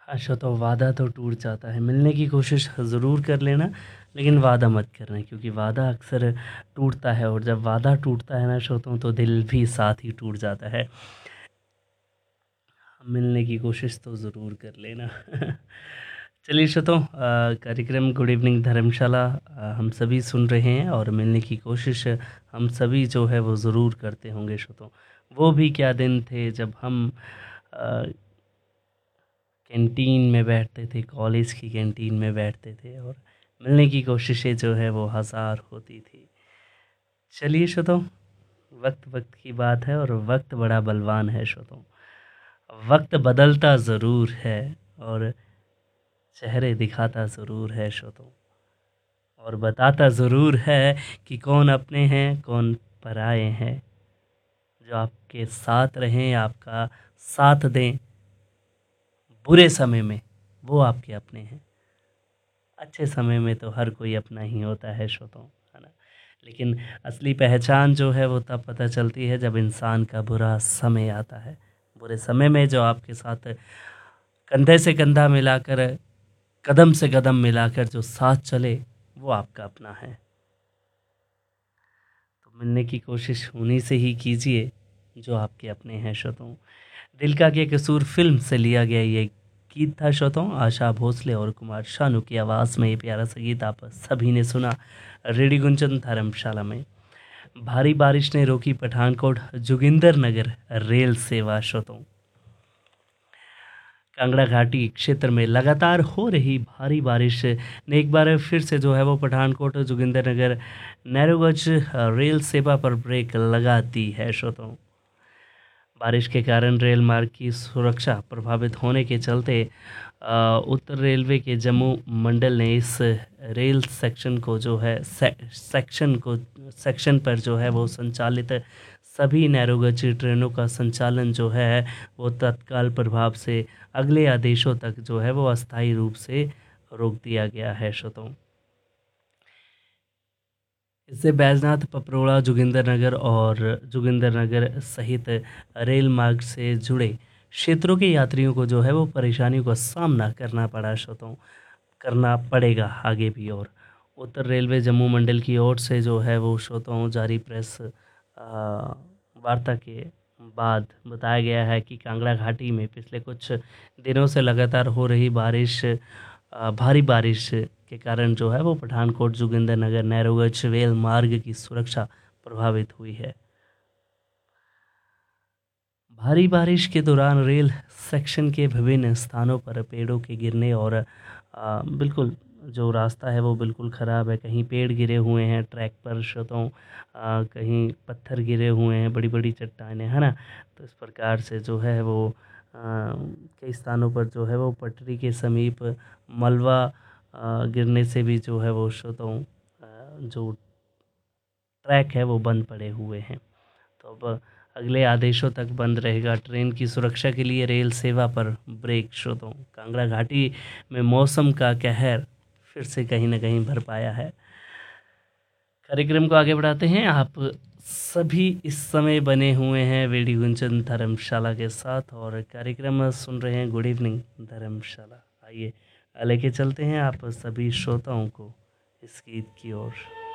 अच्छा, तो वादा तो टूट जाता है, मिलने की कोशिश ज़रूर कर लेना, लेकिन वादा मत करना क्योंकि वादा अक्सर टूटता है और जब वादा टूटता है ना श्रोताओं तो दिल भी साथ ही टूट जाता है। मिलने की कोशिश तो ज़रूर कर लेना। चलिए श्रोताओ, कार्यक्रम गुड इवनिंग धर्मशाला हम सभी सुन रहे हैं और मिलने की कोशिश हम सभी जो है वो ज़रूर करते होंगे श्रोताओ। वो भी क्या दिन थे जब हम अ, कैंटीन में बैठते थे, कॉलेज की कैंटीन में बैठते थे और मिलने की कोशिशें जो है वो हज़ार होती थी। चलिए श्रोताओ, वक्त वक्त की बात है और वक्त बड़ा बलवान है श्रोताओ। वक्त बदलता ज़रूर है और चेहरे दिखाता ज़रूर है श्रोताओ, और बताता ज़रूर है कि कौन अपने हैं कौन पराए हैं। जो आपके साथ रहें, आपका साथ दें बुरे समय में, वो आपके अपने हैं। अच्छे समय में तो हर कोई अपना ही होता है श्रोताओ, है ना। लेकिन असली पहचान जो है वो तब पता चलती है जब इंसान का बुरा समय आता है। बुरे समय में जो आपके साथ कंधे से कंधा मिलाकर, कदम से कदम मिलाकर जो साथ चले, वो आपका अपना है। तो मिलने की कोशिश उन्हीं से ही कीजिए जो आपके अपने हैं श्रोताओ। दिल का क्या कसूर फिल्म से लिया गया ये गीत था श्रोताओ। आशा भोसले और कुमार शानू की आवाज़ में ये प्यारा सा गीत आप सभी ने सुना रेडियो गुंजन धर्मशाला में। भारी बारिश ने रोकी पठानकोट जोगिंदर नगर रेल सेवा श्रोताओ। कांगड़ा घाटी क्षेत्र में लगातार हो रही भारी बारिश ने एक बार फिर से जो है वो पठानकोट जोगिंदरनगर नैरोगंज रेल सेवा पर ब्रेक लगा दी है श्रोताओं। बारिश के कारण रेल मार्ग की सुरक्षा प्रभावित होने के चलते उत्तर रेलवे के जम्मू मंडल ने इस रेल सेक्शन को जो है सेक्शन पर जो है वो संचालित सभी नैरोगेज ट्रेनों का संचालन जो है वो तत्काल प्रभाव से अगले आदेशों तक जो है वो अस्थायी रूप से रोक दिया गया है श्रोताओं। इससे बैजनाथ पपरोड़ा जोगिंदरनगर और जोगिंदरनगर सहित रेल मार्ग से जुड़े क्षेत्रों के यात्रियों को जो है वो परेशानियों का सामना करना पड़ा श्रोताओं, करना पड़ेगा आगे भी। और उत्तर रेलवे जम्मू मंडल की ओर से जो है वो श्रोताओं जारी प्रेस वार्ता के बाद बताया गया है कि कांगड़ा घाटी में पिछले कुछ दिनों से लगातार हो रही भारी बारिश के कारण जो है वो पठानकोट जोगिंदरनगर नैरोगंज रेल मार्ग की सुरक्षा प्रभावित हुई है। भारी बारिश के दौरान रेल सेक्शन के विभिन्न स्थानों पर पेड़ों के गिरने और बिल्कुल जो रास्ता है वो बिल्कुल ख़राब है। कहीं पेड़ गिरे हुए हैं ट्रैक पर श्रोताओं, कहीं पत्थर गिरे हुए हैं, बड़ी बड़ी चट्टानें, है ना। तो इस प्रकार से जो है वो कई स्थानों पर जो है वो पटरी के समीप मलबा गिरने से भी जो है वो श्रोताओं जो ट्रैक है वो बंद पड़े हुए हैं। तो अब अगले आदेशों तक बंद रहेगा। ट्रेन की सुरक्षा के लिए रेल सेवा पर ब्रेक श्रोताओं। कांगड़ा घाटी में मौसम का कहर फिर से कहीं न कहीं भर पाया है। कार्यक्रम को आगे बढ़ाते हैं। आप सभी इस समय बने हुए हैं रेडियो गुंजन धर्मशाला के साथ और कार्यक्रम सुन रहे हैं गुड इवनिंग धर्मशाला। आइए लेके चलते हैं आप सभी श्रोताओं को इस गीत की ओर।